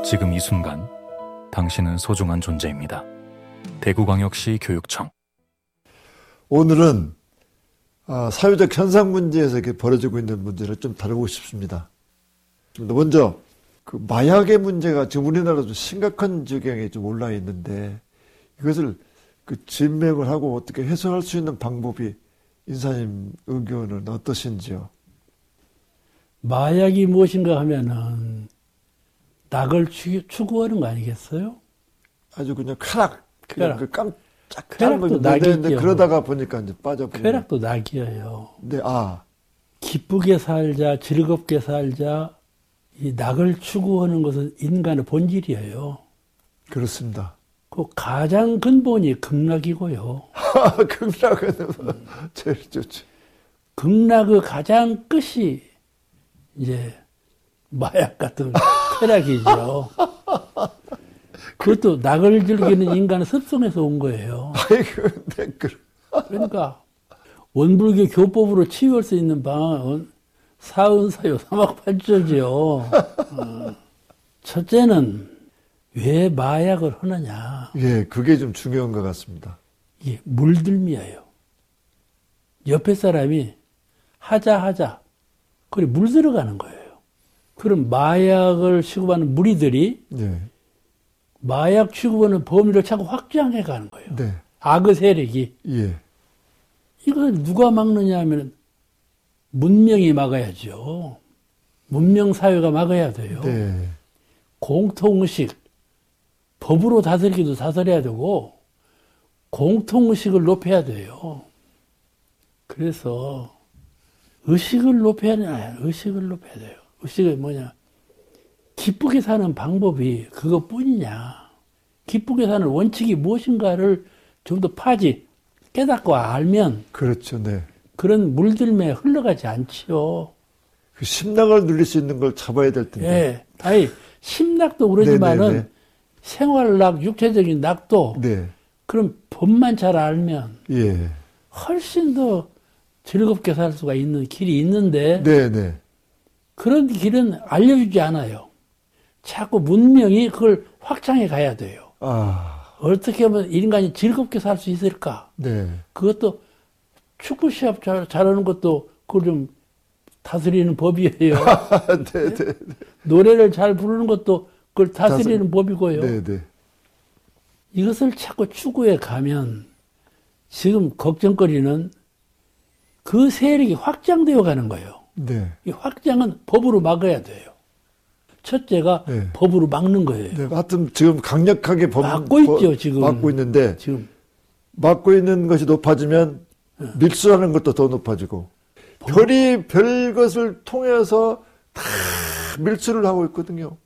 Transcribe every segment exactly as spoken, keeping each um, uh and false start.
지금 이 순간 당신은 소중한 존재입니다. 대구광역시 교육청. 오늘은 아, 사회적 현상 문제에서 이렇게 벌어지고 있는 문제를 좀 다루고 싶습니다. 먼저 그 마약의 문제가 지금 우리나라도 심각한 지경에 좀 올라 있는데 이것을 그 진맥을 하고 어떻게 해소할 수 있는 방법이 인사님 의견은 어떠신지요? 마약이 무엇인가 하면은 낙을 추구하는 거 아니겠어요? 아주 그냥 쾌락, 그냥 쾌락. 그 깜짝 쾌락도 낙이죠. 그러다가 보니까 이제 빠져버리는. 쾌락도 낙이에요. 네, 아. 기쁘게 살자, 즐겁게 살자, 이 낙을 추구하는 것은 인간의 본질이에요. 그렇습니다. 그 가장 근본이 극락이고요. 극락은 음. 제일 좋죠. 극락의 가장 끝이 이제 마약 같은 쾌락이죠. 그것도 낙을 즐기는 인간의 습성에서 온 거예요. 아이고, 네, 그러니까 원불교 교법으로 치유할 수 있는 방안은 사은사요 삼학팔절이요. 어. 첫째는 왜 마약을 하느냐. 예, 그게 좀 중요한 것 같습니다. 이게 물들미예요. 옆에 사람이 하자 하자. 그래 물 들어가는 거예요. 그럼 마약을 취급하는 무리들이 예. 마약 취급하는 범위를 자꾸 확장해 가는 거예요. 네. 악의 세력이. 예. 이걸 누가 막느냐 하면 문명이 막아야죠. 문명사회가 막아야 돼요. 네. 공통의식, 법으로 다스리기도 다스려야 되고 공통의식을 높여야 돼요. 그래서 의식을 높여야 되나? 의식을 높여야 돼요. 의식이 뭐냐? 기쁘게 사는 방법이 그것뿐이냐? 기쁘게 사는 원칙이 무엇인가를 좀 더 파지 깨닫고 알면 그렇죠, 네. 그런 물들매 흘러가지 않지요. 그 심락을 누릴 수 있는 걸 잡아야 될 텐데. 예, 아니 심락도 그러지만은 네네네. 생활락, 육체적인 낙도 네. 그런 법만 잘 알면 예. 훨씬 더 즐겁게 살 수가 있는 길이 있는데 네네. 그런 길은 알려주지 않아요. 자꾸 문명이 그걸 확장해 가야 돼요. 아. 어떻게 하면 인간이 즐겁게 살 수 있을까? 네. 그것도 축구 시합 잘, 잘하는 것도 그걸 좀 다스리는 법이에요. 네, 네. 노래를 잘 부르는 것도 그걸 다스리는 다스... 법이고요. 네, 네. 이것을 자꾸 추구해 가면 지금 걱정거리는 그 세력이 확장되어 가는 거예요. 네. 이 확장은 법으로 막아야 돼요. 첫째가 네. 법으로 막는 거예요. 네, 하여튼 지금 강력하게 법, 막고 있죠, 법, 지금. 막고 있는데 지금 막고 있는 것이 높아지면 네. 밀수하는 것도 더 높아지고 법... 별이 별 것을 통해서 다 밀수를 하고 있거든요.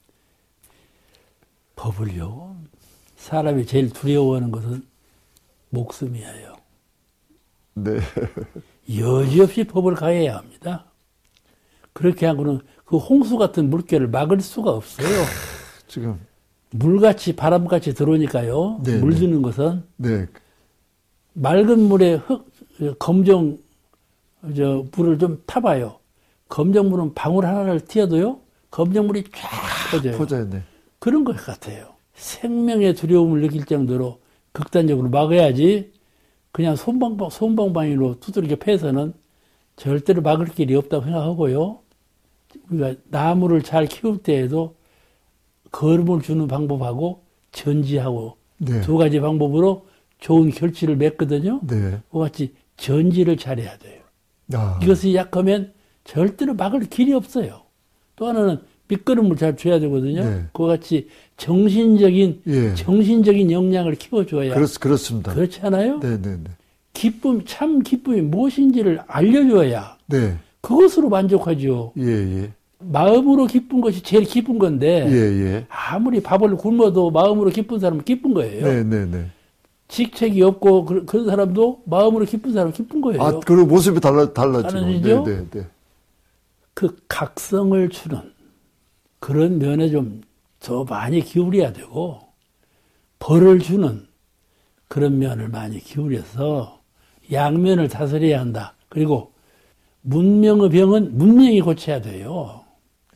법을요. 사람이 제일 두려워하는 것은 목숨이에요. 네. 여지없이 법을 가해야 합니다. 그렇게 하고는 그 홍수 같은 물결을 막을 수가 없어요. 지금 물같이 바람같이 들어오니까요. 네, 물드는 네. 것은 네. 맑은 물에 흙 검정 저 물을 좀 타봐요. 검정물은 방울 하나를 튀어도요. 검정물이 쫙 퍼져요. 퍼져요. 네. 그런 것 같아요. 생명의 두려움을 느낄 정도로 극단적으로 막아야지 그냥 솜방방, 솜방방이로 두들겨 패서는 절대로 막을 길이 없다고 생각하고요. 우리가 나무를 잘 키울 때에도 거름을 주는 방법하고 전지하고 네. 두 가지 방법으로 좋은 결실을 맺거든요. 네. 그와 같이 전지를 잘해야 돼요. 아. 이것이 약하면 절대로 막을 길이 없어요. 또 하나는 밑거름을 잘 줘야 되거든요. 네. 그와 같이 정신적인 예. 정신적인 역량을 키워줘야. 그렇, 그렇습니다. 그렇지 않아요? 네, 네, 네. 기쁨, 참 기쁨이 무엇인지를 알려줘야. 네. 그것으로 만족하죠. 예, 예. 마음으로 기쁜 것이 제일 기쁜 건데. 예, 예. 아무리 밥을 굶어도 마음으로 기쁜 사람은 기쁜 거예요. 네, 네, 네. 직책이 없고 그런, 그런 사람도 마음으로 기쁜 사람은 기쁜 거예요. 아, 그리고 모습이 달라, 달라지고. 달라지죠? 네, 네, 네. 그 각성을 주는 그런 면에 좀 더 많이 기울여야 되고, 벌을 주는 그런 면을 많이 기울여서 양면을 다스려야 한다. 그리고 문명의 병은 문명이 고쳐야 돼요.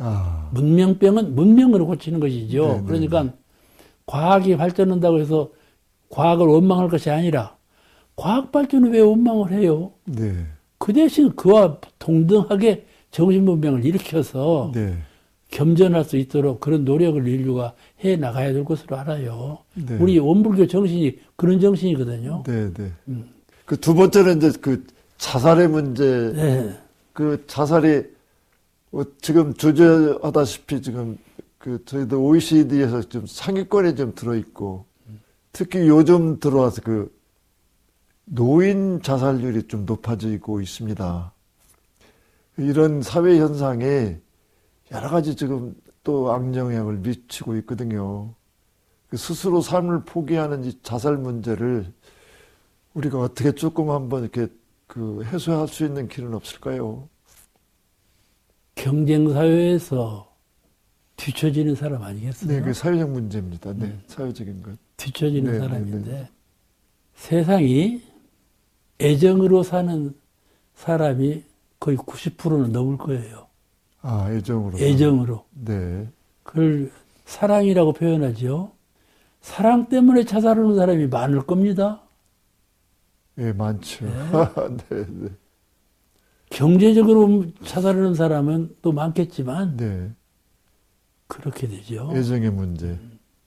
아. 문명병은 문명으로 고치는 것이죠. 네, 네, 그러니까 네. 과학이 발전한다고 해서 과학을 원망할 것이 아니라 과학 발전을 왜 원망을 해요? 네. 그 대신 그와 동등하게 정신문명을 일으켜서 네. 겸전할 수 있도록 그런 노력을 인류가 해 나가야 될 것으로 알아요. 네. 우리 원불교 정신이 그런 정신이거든요. 네, 네. 음. 그 두 번째는 이제 그 자살의 문제. 네. 그 자살이 뭐 지금 주저하다시피 지금 그 저희도 오이시디에서 좀 상위권에 좀 들어있고 특히 요즘 들어와서 그 노인 자살률이 좀 높아지고 있습니다. 이런 사회 현상에 여러 가지 지금 또 악영향을 미치고 있거든요. 스스로 삶을 포기하는 이 자살 문제를 우리가 어떻게 조금 한번 이렇게 그 해소할 수 있는 길은 없을까요? 경쟁사회에서 뒤처지는 사람 아니겠어요? 네, 그 사회적 문제입니다. 네, 음. 사회적인 것. 뒤처지는 네, 사람인데 네, 네. 세상이 애정으로 사는 사람이 거의 구십 퍼센트는 넘을 거예요. 아, 애정으로. 애정으로. 네. 그걸 사랑이라고 표현하죠. 사랑 때문에 자살하는 사람이 많을 겁니다. 예, 많죠. 네. 네, 네. 경제적으로 자살하는 사람은 또 많겠지만 네. 그렇게 되죠. 애정의 문제.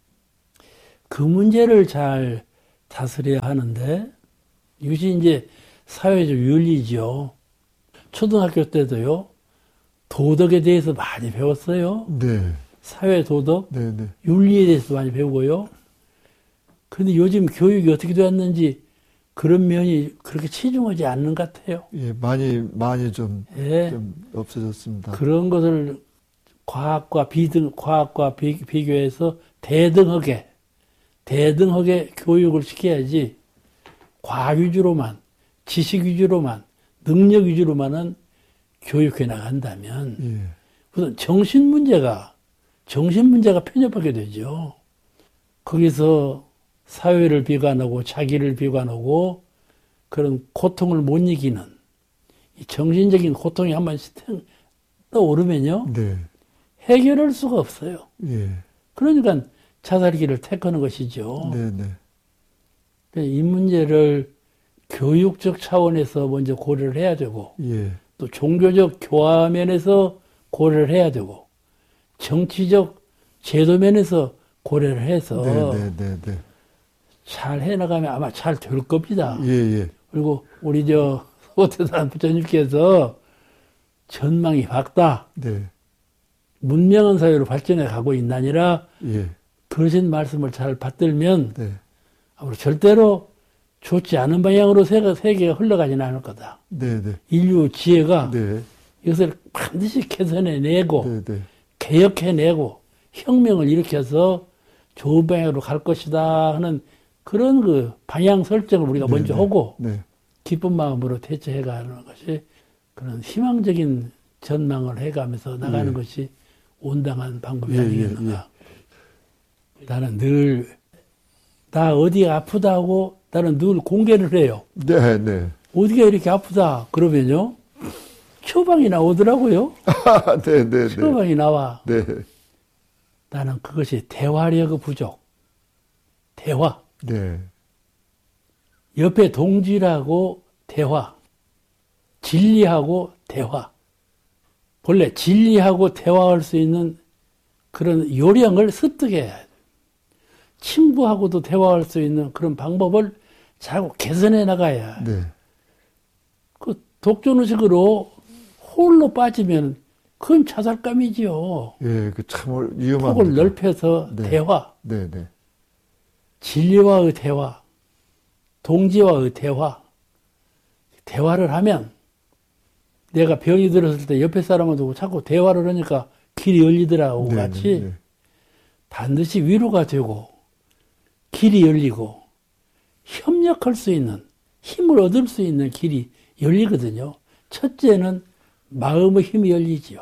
그 문제를 잘 다스려야 하는데 이것이 이제 사회적 윤리죠. 초등학교 때도요. 도덕에 대해서 많이 배웠어요. 네. 사회 도덕, 네, 네. 윤리에 대해서 많이 배우고요. 그런데 요즘 교육이 어떻게 되었는지 그런 면이 그렇게 치중하지 않는 것 같아요. 예, 많이, 많이 좀, 예. 좀 없어졌습니다. 그런 것을 과학과 비등, 과학과 비, 비교해서 대등하게, 대등하게 교육을 시켜야지 과학 위주로만, 지식 위주로만, 능력 위주로만은 교육해 나간다면 예. 우선 정신 문제가, 정신 문제가 편협하게 되죠. 거기서 사회를 비관하고 자기를 비관하고 그런 고통을 못 이기는 이 정신적인 고통이 한 번씩 떠오르면요. 네. 해결할 수가 없어요. 예. 그러니까 자살길을 택하는 것이죠. 네, 네. 이 문제를 교육적 차원에서 먼저 고려를 해야 되고 예. 또 종교적 교화면에서 고려를 해야 되고 정치적 제도면에서 고려를 해서 네, 네, 네, 네. 잘 해나가면 아마 잘 될 겁니다. 예, 예. 그리고 우리 저 오태산 부처님께서 전망이 밝다. 네. 문명한 사회로 발전해 가고 있나니라 예. 그러신 말씀을 잘 받들면 네. 앞으로 절대로 좋지 않은 방향으로 세계, 세계가 흘러가지는 않을 거다. 네, 네. 인류 지혜가 네. 이것을 반드시 개선해내고 네, 네. 개혁해내고 혁명을 일으켜서 좋은 방향으로 갈 것이다 하는 그런 그 방향 설정을 우리가 네, 먼저 네. 하고 네. 기쁜 마음으로 대처해가는 것이 그런 희망적인 전망을 해가면서 나가는 예. 것이 온당한 방법이 예, 아니겠는가. 나는 늘, 나 어디 아프다 하고 나는 늘 공개를 해요. 네, 네. 어디가 이렇게 아프다 그러면요. 처방이 나오더라고요. 네, 네, 네. 처방이 나와. 네. 나는 그것이 대화력의 부족. 대화. 네. 옆에 동질하고 대화. 진리하고 대화. 본래 진리하고 대화할 수 있는 그런 요령을 습득해야 돼. 친구하고도 대화할 수 있는 그런 방법을 자꾸 개선해 나가야. 네. 그 독존의식으로 홀로 빠지면 그건 자살감이지요. 예, 그 참 위험합니다. 폭을 넓혀서 네. 대화, 네, 네. 진리와의 대화, 동지와의 대화, 대화를 하면 내가 병이 들었을 때 옆에 사람을 두고 자꾸 대화를 하니까 길이 열리더라고 네, 같이 네, 네. 반드시 위로가 되고 길이 열리고 협력할 수 있는 힘을 얻을 수 있는 길이 열리거든요. 첫째는 마음의 힘이 열리지요.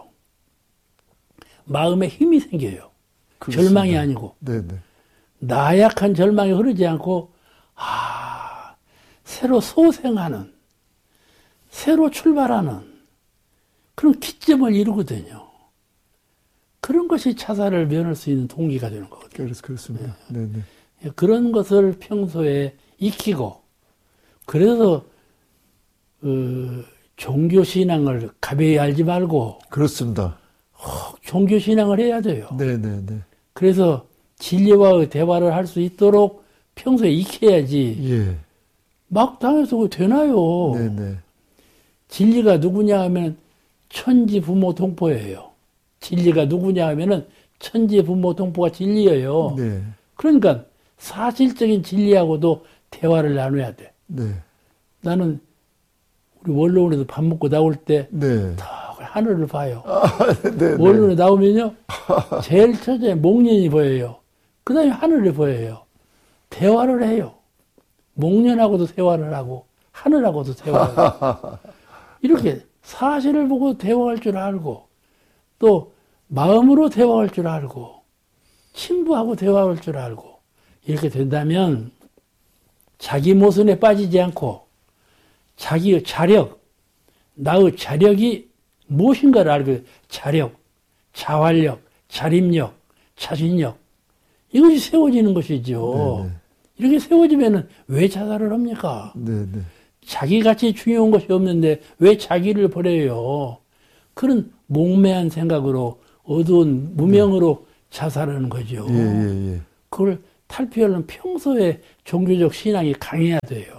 마음에 힘이 생겨요. 그렇습니다. 절망이 아니고 네, 네. 나약한 절망이 흐르지 않고 아 새로 소생하는 새로 출발하는 그런 기점을 이루거든요. 그런 것이 자살을 면할 수 있는 동기가 되는 거거든요. 그래서 그렇습니다. 네, 네. 그런 것을 평소에 익히고, 그래서 어, 종교 신앙을 가벼이 알지 말고 그렇습니다. 어, 종교 신앙을 해야 돼요. 네, 네, 네. 그래서 진리와의 대화를 할 수 있도록 평소에 익혀야지. 예. 막 당해서 그거 되나요? 네, 네. 진리가 누구냐 하면 천지 부모 동포예요. 진리가 누구냐 하면은 천지 부모 동포가 진리예요. 네. 그러니까 사실적인 진리하고도 대화를 나눠야 돼. 네. 나는 우리 원로원에서 밥 먹고 나올 때 네. 다 하늘을 봐요. 아, 네, 원로원에 나오면요. 제일 첫째 목련이 보여요. 그 다음에 하늘이 보여요. 대화를 해요. 목련하고도 대화를 하고 하늘하고도 대화를 하고 이렇게 사실을 보고 대화할 줄 알고 또 마음으로 대화할 줄 알고 친부하고 대화할 줄 알고 이렇게 된다면 자기 모순에 빠지지 않고 자기의 자력, 나의 자력이 무엇인가를 알고 자력, 자활력, 자립력, 자신력 이것이 세워지는 것이죠. 네, 네. 이렇게 세워지면은 왜 자살을 합니까? 네, 네. 자기같이 중요한 것이 없는데 왜 자기를 버려요? 그런 몽매한 생각으로 어두운 무명으로 자살하는 거죠. 예, 예, 예. 그걸 탈피하려면 평소에 종교적 신앙이 강해야 돼요.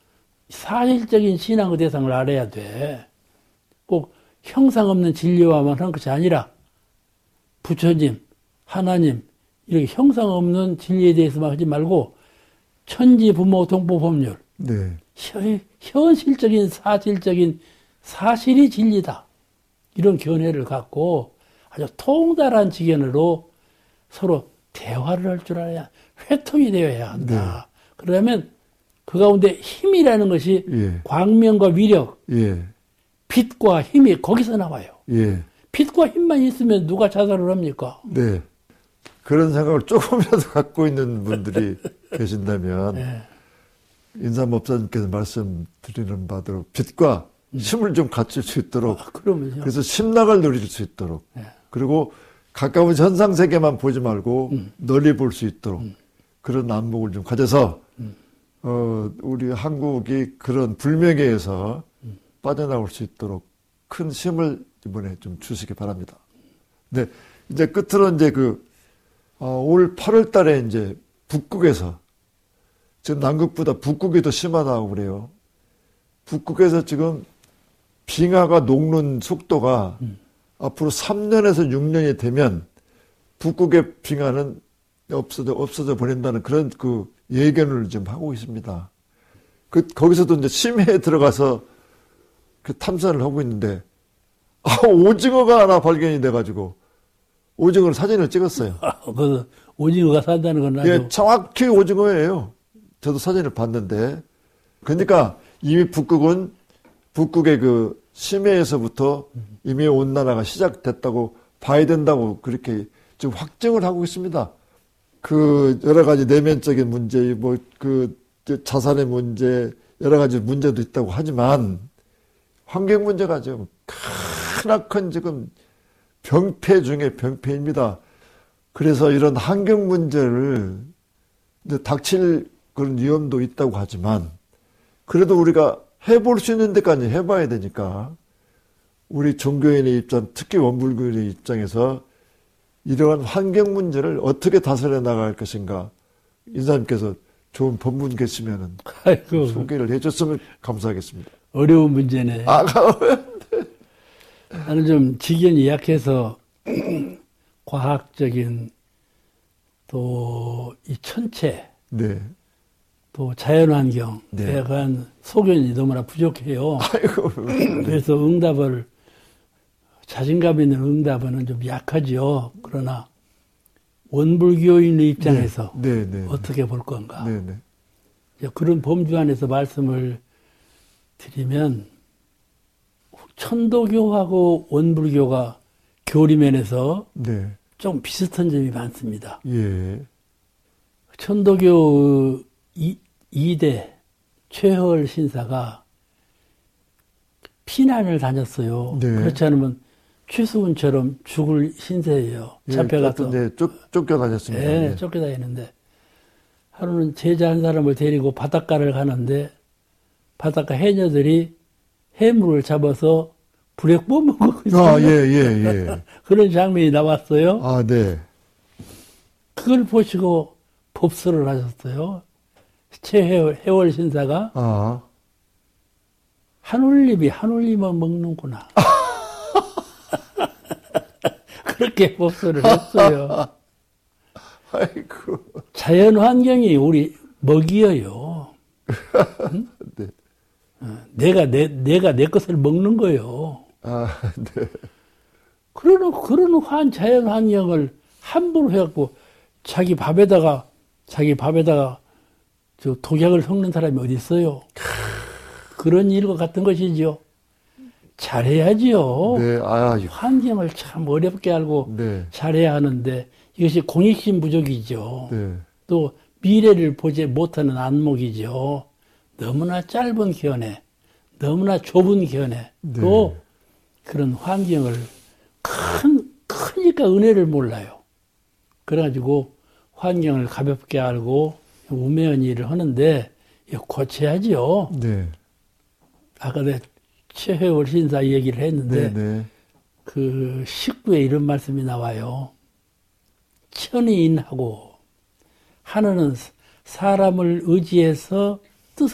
사실적인 신앙의 대상을 알아야 돼. 꼭 형상 없는 진리와만 하는 것이 아니라 부처님, 하나님 이렇게 형상 없는 진리에 대해서만 하지 말고 천지 부모 동포 법률 네. 현, 현실적인 사실적인 사실이 진리다. 이런 견해를 갖고 아주 통달한 지견으로 서로 대화를 할 줄 알아야 회통이 되어야 한다. 네. 그러면 그 가운데 힘이라는 것이 예. 광명과 위력, 예. 빛과 힘이 거기서 나와요. 예. 빛과 힘만 있으면 누가 자살을 합니까? 네. 그런 생각을 조금이라도 갖고 있는 분들이 계신다면 네. 인사법사님께서 말씀드리는 바대로 빛과 음. 힘을 좀 갖출 수 있도록 아, 그러면요. 그래서 심락을 누릴 수 있도록 네. 그리고 가까운 현상세계만 보지 말고 음. 널리 볼 수 있도록 음. 그런 안목을 좀 가져서 음. 어, 우리 한국이 그런 불명예에서 음. 빠져나올 수 있도록 큰 힘을 이번에 좀 주시기 바랍니다. 네, 이제 끝으로 이제 그, 어, 올 팔월 달에 이제 북극에서, 지금 남극보다 북극이 더 심하다고 그래요. 북극에서 지금 빙하가 녹는 속도가 음. 앞으로 삼 년에서 육 년이 되면 북극의 빙하는 없어져, 없어져 버린다는 그런 그 예견을 지금 하고 있습니다. 그, 거기서도 이제 심해에 들어가서 그 탐사를 하고 있는데, 아, 오징어가 하나 발견이 돼가지고, 오징어를 사진을 찍었어요. 아, 그, 오징어가 산다는 건 나도. 예, 정확히 오징어예요. 저도 사진을 봤는데. 그러니까 이미 북극은, 북극의 그 심해에서부터 이미 온난화가 시작됐다고 봐야 된다고 그렇게 지금 확증을 하고 있습니다. 그, 여러 가지 내면적인 문제, 뭐, 그, 자살의 문제, 여러 가지 문제도 있다고 하지만, 환경 문제가 지금 크나큰 지금 병폐 중에 병폐입니다. 그래서 이런 환경 문제를 이제 닥칠 그런 위험도 있다고 하지만 그래도 우리가 해볼 수 있는 데까지 해봐야 되니까 우리 종교인의 입장, 특히 원불교인의 입장에서 이러한 환경 문제를 어떻게 다스려 나갈 것인가 인사님께서 좋은 법문 계시면은 아이고. 소개를 해줬으면 감사하겠습니다. 어려운 문제네. 아, 나는 좀 지견이 약해서 과학적인 또 이 천체, 네. 또 자연환경에 네. 관한 소견이 너무나 부족해요. 아이고. 그래서 응답을 자신감 있는 응답은 좀 약하죠. 그러나 원불교인의 입장에서 네. 네. 네. 어떻게 볼 건가? 네. 네. 그런 범주 안에서 말씀을 드리면 천도교하고 원불교가 교리면에서 네. 좀 비슷한 점이 많습니다. 예. 천도교 이, 이대 최허을 신사가 피난을 다녔어요. 네. 그렇지 않으면 취수훈처럼 죽을 신세예요. 예, 잡혀가서. 네, 쫓, 쫓겨다녔습니다. 예, 네. 쫓겨다니는데 하루는 제자 한 사람을 데리고 바닷가를 가는데 바닷가 해녀들이 해물을 잡아서 불에 구워 먹고 있어요. 아, 예, 예, 예. 그런 장면이 나왔어요. 아, 네. 그걸 보시고 법설을 하셨어요. 최해월 신사가 아. 한올림이 한올림만 먹는구나. 그렇게 법설을 했어요. 아이고. 자연 환경이 우리 먹이여요. 응? 네. 어, 내가 내 내가 내 것을 먹는 거요. 아, 네. 그러는 그런 환 자연 환경을 함부로 해갖고 자기 밥에다가 자기 밥에다가 저 독약을 섞는 사람이 어디 있어요? 그런 일과 같은 것이지요. 잘해야지요. 네, 아, 환경을 참 어렵게 알고 네. 잘해야 하는데 이것이 공익심 부족이죠. 네. 또 미래를 보지 못하는 안목이죠. 너무나 짧은 견해, 너무나 좁은 견해, 네. 또 그런 환경을 큰, 크니까 은혜를 몰라요. 그래가지고 환경을 가볍게 알고 우매한 일을 하는데 이거 고쳐야지요. 네. 아까 내가 최회월 신사 얘기를 했는데 네, 네. 그 십구에 이런 말씀이 나와요. 천이인하고 하나는 사람을 의지해서